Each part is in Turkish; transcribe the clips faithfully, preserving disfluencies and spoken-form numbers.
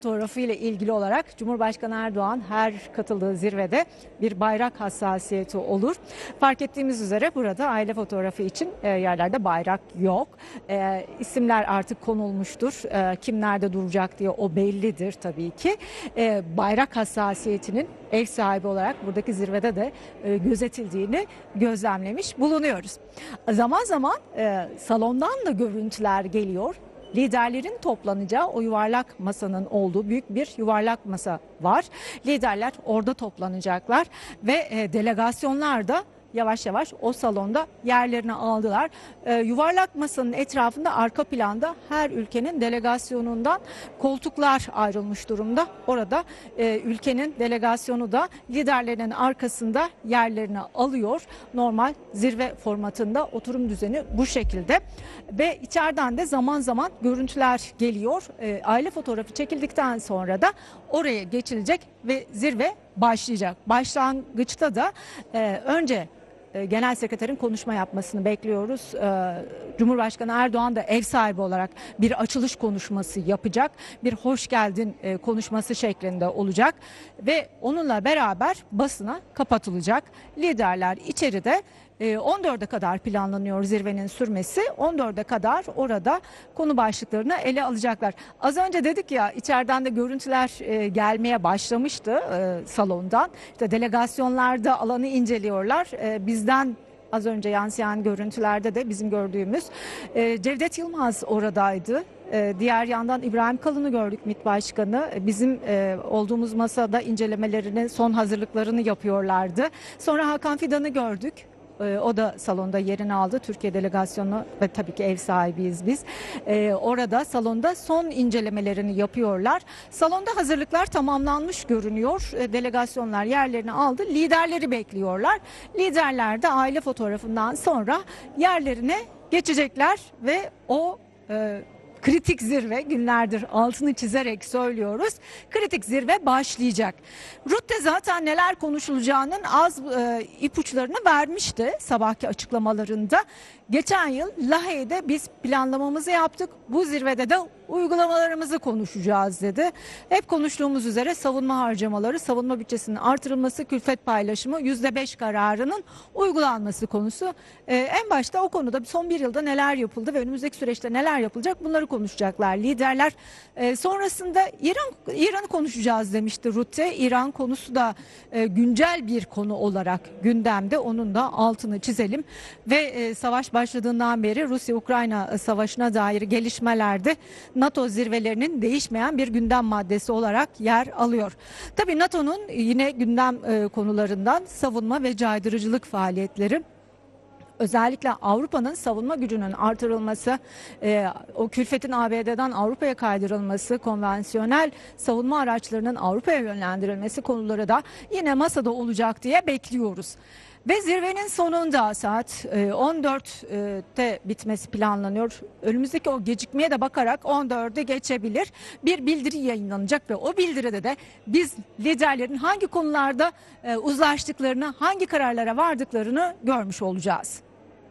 Fotoğrafı ile ilgili olarak Cumhurbaşkanı Erdoğan her katıldığı zirvede bir bayrak hassasiyeti olur. Fark ettiğimiz üzere burada aile fotoğrafı için e, yerlerde bayrak yok. E, isimler artık konulmuştur. E, kim nerede duracak diye o bellidir tabii ki. E, bayrak hassasiyetinin ev sahibi olarak buradaki zirvede de e, gözetildiğini gözlemlemiş bulunuyoruz. Zaman zaman e, salondan da görüntüler geliyor. Liderlerin toplanacağı o yuvarlak masanın olduğu büyük bir yuvarlak masa var. Liderler orada toplanacaklar ve e, delegasyonlar da yavaş yavaş o salonda yerlerini aldılar. E, yuvarlak masanın etrafında arka planda her ülkenin delegasyonundan koltuklar ayrılmış durumda. Orada e, ülkenin delegasyonu da liderlerinin arkasında yerlerini alıyor. Normal zirve formatında oturum düzeni bu şekilde. Ve içeriden de zaman zaman görüntüler geliyor. E, aile fotoğrafı çekildikten sonra da oraya geçilecek ve zirve başlayacak. Başlangıçta da e, önce Genel Sekreterin konuşma yapmasını bekliyoruz. Cumhurbaşkanı Erdoğan da ev sahibi olarak bir açılış konuşması yapacak. Bir hoş geldin konuşması şeklinde olacak ve onunla beraber basına kapatılacak. Liderler içeride. on dörde kadar planlanıyor zirvenin sürmesi. on dörde kadar orada konu başlıklarını ele alacaklar. Az önce dedik ya, içeriden de görüntüler gelmeye başlamıştı salondan. İşte delegasyonlarda alanı inceliyorlar. Bizden az önce yansıyan görüntülerde de bizim gördüğümüz Cevdet Yılmaz oradaydı. Diğer yandan İbrahim Kalın'ı gördük, MİT Başkanı. Bizim olduğumuz masada incelemelerini, son hazırlıklarını yapıyorlardı. Sonra Hakan Fidan'ı gördük. O da salonda yerini aldı. Türkiye delegasyonu ve tabii ki ev sahibiyiz biz. Ee, orada salonda son incelemelerini yapıyorlar. Salonda hazırlıklar tamamlanmış görünüyor. Ee, delegasyonlar yerlerini aldı. Liderleri bekliyorlar. Liderler de aile fotoğrafından sonra yerlerine geçecekler ve o e, kritik zirve, günlerdir altını çizerek söylüyoruz, kritik zirve başlayacak. Rutte zaten neler konuşulacağının az e, ipuçlarını vermişti sabahki açıklamalarında. Geçen yıl Lahey'de biz planlamamızı yaptık. Bu zirvede de uygulamalarımızı konuşacağız dedi. Hep konuştuğumuz üzere savunma harcamaları, savunma bütçesinin artırılması, külfet paylaşımı, yüzde beş kararının uygulanması konusu. Ee, en başta o konuda son bir yılda neler yapıldı ve önümüzdeki süreçte neler yapılacak, bunları konuşacaklar liderler. Ee, sonrasında İran İran'ı konuşacağız demişti Rutte. İran konusu da e, güncel bir konu olarak gündemde. Onun da altını çizelim ve e, savaş başladığından beri Rusya-Ukrayna savaşına dair gelişmelerde NATO zirvelerinin değişmeyen bir gündem maddesi olarak yer alıyor. Tabii NATO'nun yine gündem e, konularından savunma ve caydırıcılık faaliyetleri. Özellikle Avrupa'nın savunma gücünün artırılması, e, o külfetin A B D'den Avrupa'ya kaydırılması, konvansiyonel savunma araçlarının Avrupa'ya yönlendirilmesi konuları da yine masada olacak diye bekliyoruz. Ve zirvenin sonunda saat on dörtte bitmesi planlanıyor. Önümüzdeki o gecikmeye de bakarak on dörde geçebilir. Bir bildiri yayınlanacak ve o bildiride de biz liderlerin hangi konularda uzlaştıklarını, hangi kararlara vardıklarını görmüş olacağız.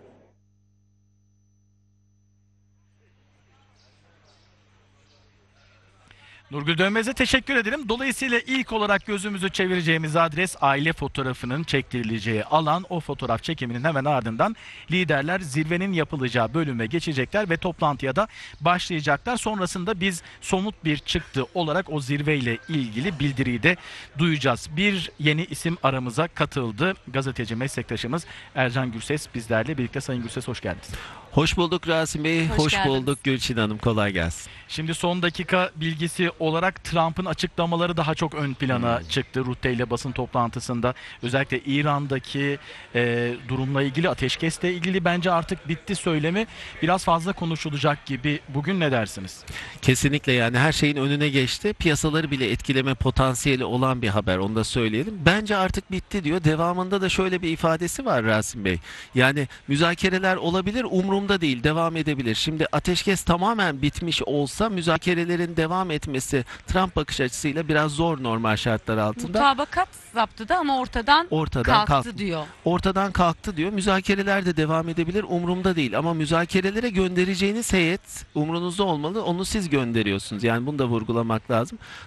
Nurgül Dönmez'e teşekkür ederim. Dolayısıyla ilk olarak gözümüzü çevireceğimiz adres aile fotoğrafının çektirileceği alan. O fotoğraf çekiminin hemen ardından liderler zirvenin yapılacağı bölüme geçecekler ve toplantıya da başlayacaklar. Sonrasında biz somut bir çıktı olarak o zirveyle ilgili bildiriyi de duyacağız. Bir yeni isim aramıza katıldı. Gazeteci meslektaşımız Ercan Gürses bizlerle birlikte. Sayın Gürses, hoş geldiniz. Hoş bulduk Rasim Bey, hoş, hoş bulduk Gülçin Hanım, kolay gelsin. Şimdi son dakika bilgisi olarak Trump'ın açıklamaları daha çok ön plana hmm. çıktı Rutte ile basın toplantısında. Özellikle İran'daki e, durumla ilgili, ateşkesle ilgili bence artık bitti söylemi biraz fazla konuşulacak gibi. Bugün ne dersiniz? Kesinlikle, yani her şeyin önüne geçti. Piyasaları bile etkileme potansiyeli olan bir haber, onu da söyleyelim. Bence artık bitti diyor. Devamında da şöyle bir ifadesi var Rasim Bey. Yani müzakereler olabilir, umurumda değil, devam edebilir. Şimdi ateşkes tamamen bitmiş olsa müzakerelerin devam etmesi Trump bakış açısıyla biraz zor normal şartlar altında. Mutabakat zaptıda ama ortadan, ortadan kalktı, kalktı diyor. Ortadan kalktı diyor. Müzakereler de devam edebilir, umurumda değil. Ama müzakerelere göndereceğiniz heyet umrunuzda olmalı. Onu siz gönderiyorsunuz. Yani bunu da vurgulamak lazım.